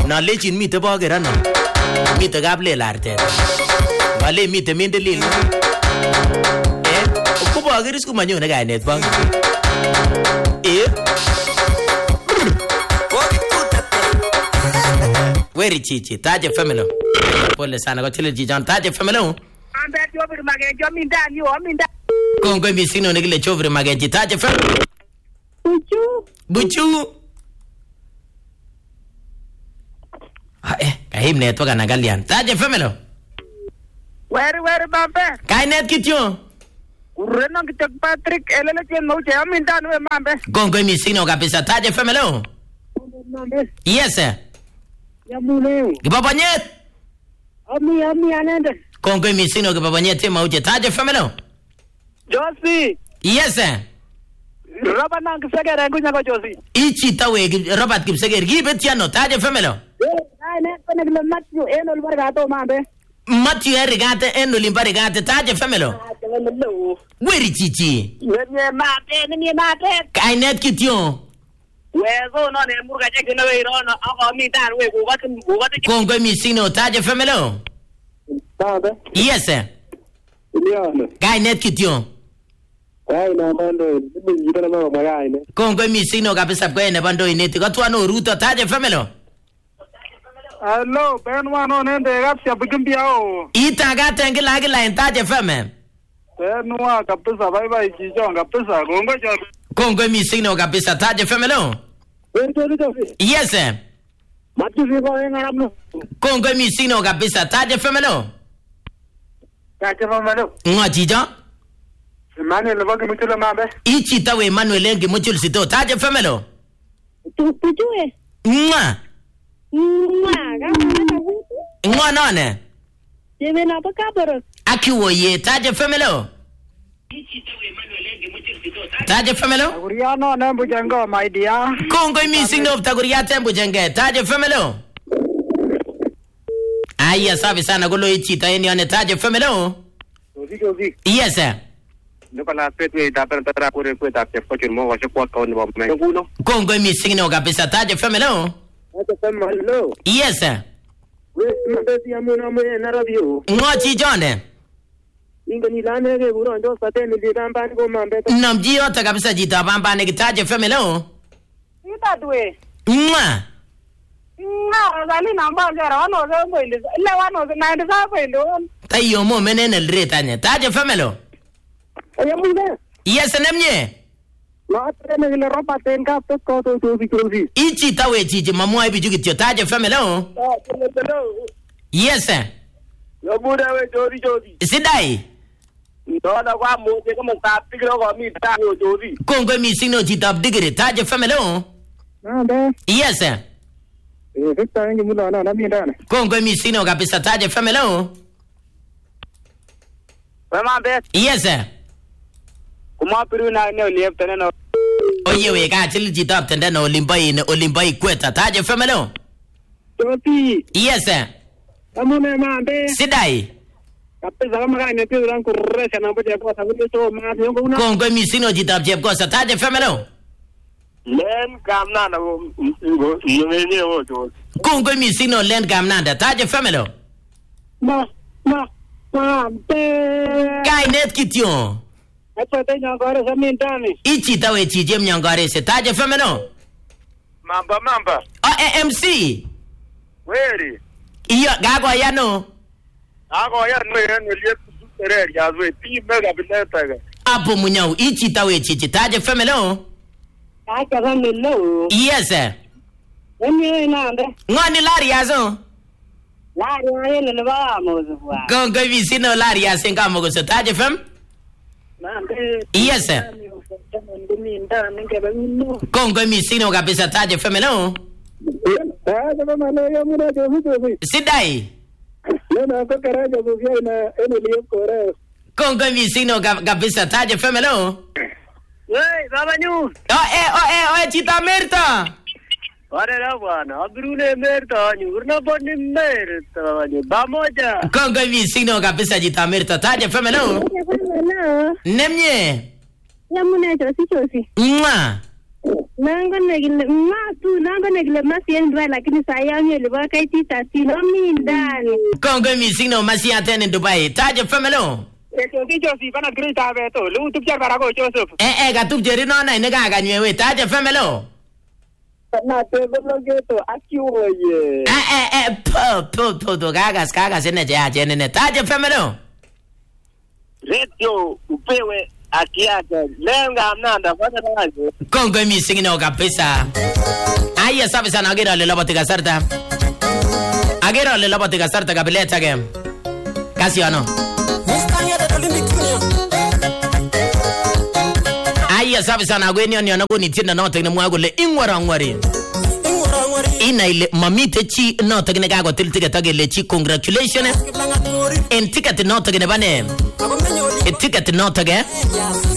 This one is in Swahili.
Na lechin mite bogerano. Mite kaplel artet. Wale mite mendelil. Ko bogeris ko manyone kainet bang. Weri chichi, Taje Family. Pole sana kwa chile chichon, Taje Family. Ambe chobri magenji omindani ominda. Kongo misino nikile chobri magenji, Taje Family. Buchu. Kahim network anagalian. Taje Family. Weri mambe. Kainet kityo. Ureno kitek Patrick elele chen mauche omindani we mambe. Kongo misino kabisa, Taje Family. Mambe. Yes sir. Yamune. Kibabanyet. Ami anende. Kongo misino kibabanyet tema uje, Taje Family. Josi. Yes sir. Roba nang kisegere ngunya ko Josi. Ichi tawe Robert Kipseger gibet yano, Taje Family. Ai ne kone kile Matthew eno bargato mambe. Matthew erigate eno limbarigate, Taje Family. Weri chichi. Nye mate. Kainet kityo. Wezo no ne murga cheki no we rono ako mi dar we kuwati. Kongo misino, Taje Family. Mambe. Yes sir. Iliano. Kainet kityo. Ai na mando njita na mama magaine. Kongo misino kabisa kwa ene bando ineti katwa no ruto, Taje Family. Hello, benwa no nende gapsia bugimbiao. Itagate ngila Taje Family. Benwa kabisa bye chichon kabisa gongo cho. Kongo misino kabisa, Taje Family. Yes sir. Matu vipo ngaramno. Kongo misino kabisa, Taje Family. Taje Family. Ngo chicho. Emmanuel boge mutula mambe. Ichi tawe Emmanuel engi muchul sito, Taje Family. Tujue. Ngo none. Jeme na pakaboro. Akiwoye, Taje Family. Taje Family. Uriano na mbujengo my dear. Kongo misino taguria tembo jenge, Taje Family. Aya safi sana golo ichi taeni ane, Taje Family. Josi. Yes sir. Nikola petwe tapera kure kweta kefochur mo washe kwa kauni wa mekuno. Kongo misino kabisa, Taje Family. Taje Family. Yes sir. We mbesi amuna mwe na radio. Ngo chichone. Ingo ni lane ke guro ndo sate ni ditamba ko mambe. Namji yote kabisa jita bamba ne Taje Family. Itadwe. Mwa. Zali namba ngara wano zembo ile wano zinaenda sapo ile. Tayo mo menene lretanye, Taje Family. Ayamunde. Yes nemye. La trene ile ropa tenka ko to Josi. Ichi tawe chichi mamwa bijuki tyo, Taje Family. Yes sir. Yo buda we Josi. Sidai. Ndona kwa moje kama tapikiro kwa mi tayo Josi. Kongo misino jita digiri, Taje Family. Mambe. Yes sir. Victor ngi mula na mi ndana. Kongo misino kabisa, Taje Family. Mambe. Yes sir. Kuma piru na ne oliep tena. Oye we ka chili jita tenda na Olimbai kweta, Taje Family. Josi. Yes sir. Amune mambe. Sidai. Kapesa kama kana pia ran kurresha na mboja kwa sababu to ma yongo una. Kongo misino jita jeb kosa, Taje Family. Len kamna na ngo yemene o Josi. Kongo misino len gamnanda, Taje Family. Mambe. Kainet kityo. Eto te nyangore sa mi ndani. Ichi tawe chijem nyangare se, Taje Family. Mamba. AMC. Weri. Iyo gago yano. Ako ya no oliep sutere ya zwe ti mega bileta ga. Apo munyau ichi tawe chichi, Taje Family. Aka zanne lo. Yes sir. Emi nande. Ngoni lari yazo. Lari ayele le ba mo zwa. Kongo misino lari yasenga mogo se, Taje Family. Nande. Yes sir. Ndimi ndani ngebe mino. Kongo misino kabisa, Taje Family. Kama leo muna Josi. Sidai. Nena ko karaja Josi ina oliep kore. Kongo misino kabisa, Taje Family. Hey, baba nyu. Chita Merta. Ore la bwana, abrune merta nyurna bonni merta ni bamoja. Kongo misino kabisa jita Merta, Taje Family. Hello. Nemye. Yamune Josi. Mwa. Nangone kile matu nangone kile masien Dubai lakini saa yangu ilikuwa kaiti tasino mi ndani. Kongo missing no masiate in Dubai. Taje famelo. Joseph ana grita beto. Lu tu piar barago Joseph. Gatup jeri no na nega ganywe. Taje famelo. Na tebo logeto akiwe ye. Po kagas ene jaje ene. Taje famelo. Radio upewe akiaga lenga mnanda fanya nazo. Kongo missing no kapesa. Aya sabe sana agera le lobo tika sarta. Agera le lobo tika sarta kabeleta game. Kasi ano. Aya sabe sana gweni oni anago ni tinda no tekne mwago le ingwara ngwari. Ina ile mamite chi no tekne kago til ticket agele chi congratulations. En ticket no tekne bane. E ticket no tekne.